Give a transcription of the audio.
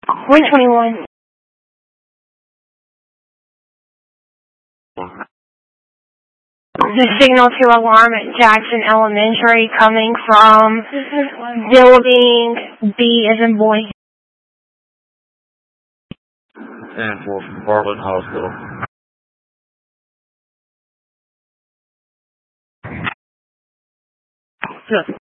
121. The signal to alarm at Jackson Elementary coming from building B as in boy. And for Bartlett Hospital. Yes.